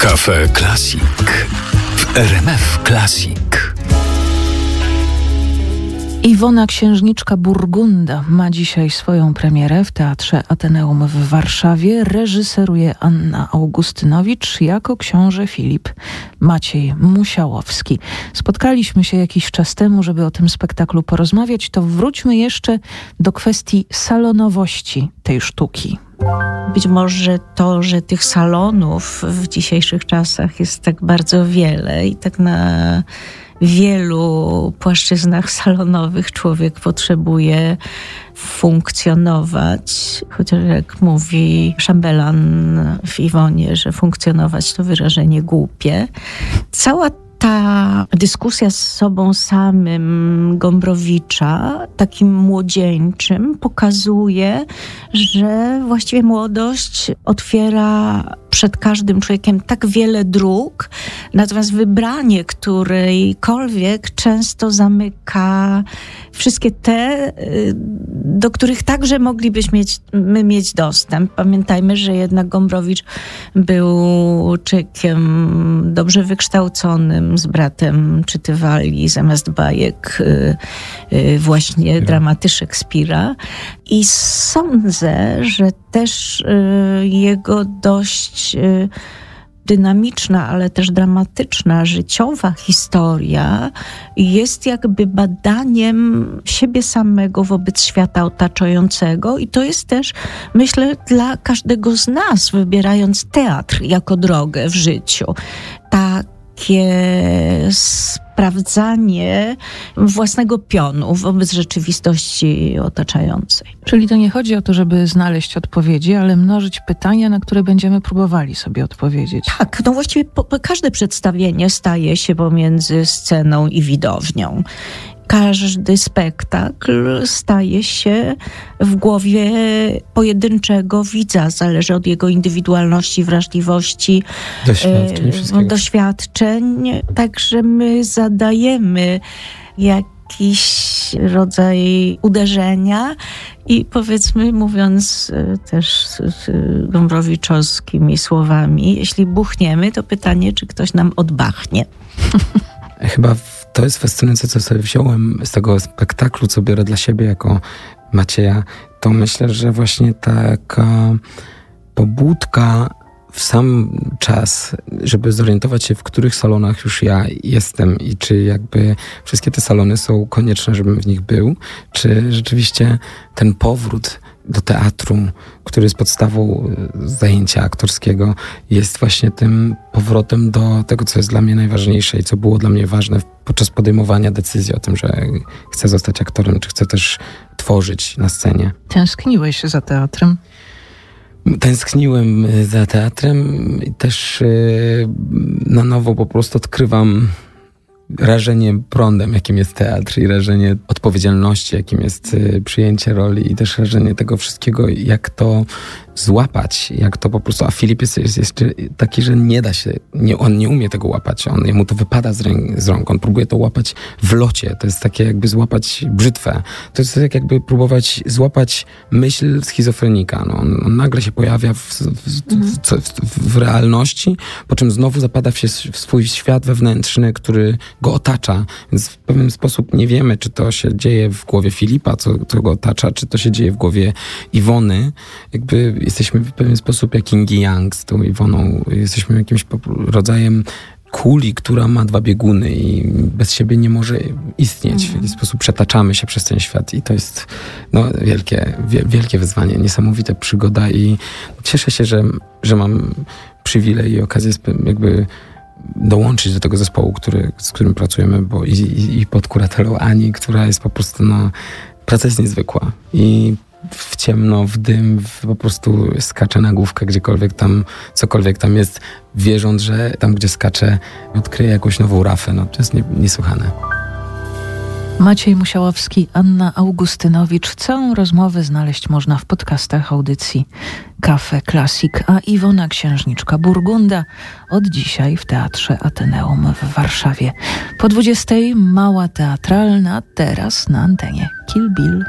Cafe Classic w RMF Classic. Iwona Księżniczka Burgunda ma dzisiaj swoją premierę w Teatrze Ateneum w Warszawie. Reżyseruje Anna Augustynowicz, jako książę Filip Maciej Musiałowski. Spotkaliśmy się jakiś czas temu, żeby o tym spektaklu porozmawiać. To wróćmy jeszcze do kwestii salonowości tej sztuki. Być może to, że tych salonów w dzisiejszych czasach jest tak bardzo wiele i tak na wielu płaszczyznach salonowych człowiek potrzebuje funkcjonować. Chociaż jak mówi szambelan w Iwonie, że funkcjonować to wyrażenie głupie. Cała ta dyskusja z sobą samym Gombrowicza, takim młodzieńczym, pokazuje, że właściwie młodość otwiera przed każdym człowiekiem tak wiele dróg, natomiast wybranie którejkolwiek często zamyka wszystkie te, do których także moglibyśmy mieć dostęp. Pamiętajmy, że jednak Gombrowicz był człowiekiem dobrze wykształconym, z bratem czytywali zamiast bajek właśnie dramaty Szekspira. I sądzę, że też jego dość dynamiczna, ale też dramatyczna, życiowa historia jest jakby badaniem siebie samego wobec świata otaczającego i to jest też, myślę, dla każdego z nas, wybierając teatr jako drogę w życiu. Takie sprawdzanie własnego pionu wobec rzeczywistości otaczającej. Czyli to nie chodzi o to, żeby znaleźć odpowiedzi, ale mnożyć pytania, na które będziemy próbowali sobie odpowiedzieć. Tak, no właściwie każde przedstawienie staje się pomiędzy sceną i widownią. Każdy spektakl staje się w głowie pojedynczego widza. Zależy od jego indywidualności, wrażliwości, doświadczeń. Także my zadajemy jakiś rodzaj uderzenia i powiedzmy, mówiąc też gombrowiczowskimi słowami, jeśli buchniemy, to pytanie, czy ktoś nam odbachnie. Chyba to jest fascynujące, co sobie wziąłem z tego spektaklu, co biorę dla siebie jako Macieja, to myślę, że właśnie taka pobudka w sam czas, żeby zorientować się, w których salonach już ja jestem i czy jakby wszystkie te salony są konieczne, żebym w nich był, czy rzeczywiście ten powrót do teatru, który jest podstawą zajęcia aktorskiego, jest właśnie tym powrotem do tego, co jest dla mnie najważniejsze i co było dla mnie ważne podczas podejmowania decyzji o tym, że chcę zostać aktorem, czy chcę też tworzyć na scenie. Tęskniłeś za teatrem? Tęskniłem za teatrem i też na nowo po prostu odkrywam rażenie prądem, jakim jest teatr i rażenie odpowiedzialności, jakim jest przyjęcie roli i też rażenie tego wszystkiego, jak to złapać, jak to po prostu, a Filip jest taki, że nie da się, on nie umie tego łapać, jemu to wypada z rąk, on próbuje to łapać w locie, to jest takie jakby złapać brzytwę, to jest tak jakby próbować złapać myśl schizofrenika, no, on nagle się pojawia w realności, po czym znowu zapada w swój świat wewnętrzny, który go otacza, więc w pewien sposób nie wiemy, czy to się dzieje w głowie Filipa, co go otacza, czy to się dzieje w głowie Iwony, jakby jesteśmy w pewien sposób jak yin i yang z tą Iwoną. Jesteśmy jakimś rodzajem kuli, która ma dwa bieguny i bez siebie nie może istnieć. W jakiś sposób przetaczamy się przez ten świat i to jest wielkie wyzwanie, niesamowita przygoda i cieszę się, że mam przywilej i okazję jakby dołączyć do tego zespołu, z którym pracujemy, bo i pod kuratelą Ani, która jest po prostu, praca jest niezwykła i w ciemno, w dym, po prostu skacze na główkę cokolwiek tam jest, wierząc, że tam, gdzie skacze, odkryje jakąś nową rafę. To jest niesłychane. Maciej Musiałowski, Anna Augustynowicz. Całą rozmowę znaleźć można w podcastach audycji Cafe Classic, a Iwona Księżniczka Burgunda od dzisiaj w Teatrze Ateneum w Warszawie. Po 20:00 mała teatralna, teraz na antenie Kill Bill.